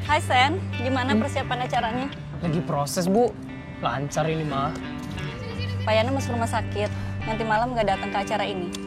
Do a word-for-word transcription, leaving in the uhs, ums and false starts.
Hai Sen, gimana persiapan acaranya? Lagi proses, Bu. Lancar ini mah. Pak Yana masuk rumah sakit, nanti malam nggak datang ke acara ini.